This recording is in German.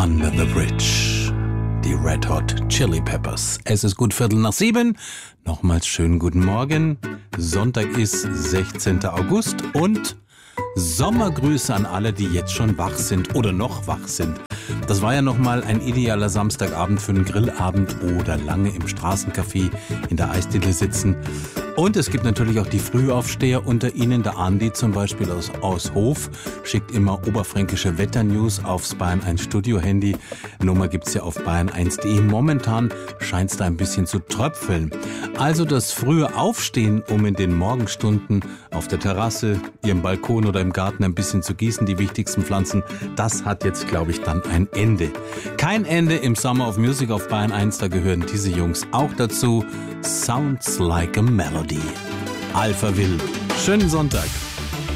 Under the Bridge. Die Red Hot Chili Peppers. Es ist gut 7:15. Nochmals schönen guten Morgen. Sonntag ist 16. August und Sommergrüße an alle, die jetzt schon wach sind oder noch wach sind. Das war ja nochmal ein idealer Samstagabend für einen Grillabend oder lange im Straßencafé in der Eisdiele sitzen. Und es gibt natürlich auch die Frühaufsteher unter Ihnen. Der Andi zum Beispiel aus Hof schickt immer oberfränkische Wetternews aufs Bayern 1 Studio-Handy. Nummer gibt's ja auf bayern1.de. Momentan scheint's da ein bisschen zu tröpfeln. Also das frühe Aufstehen, um in den Morgenstunden auf der Terrasse, Ihrem Balkon oder im Garten ein bisschen zu gießen, die wichtigsten Pflanzen, das hat jetzt, glaube ich, dann ein Ende. Kein Ende im Summer of Music auf Bayern 1, da gehören diese Jungs auch dazu. Sounds like a Melody. Alphaville. Schönen Sonntag.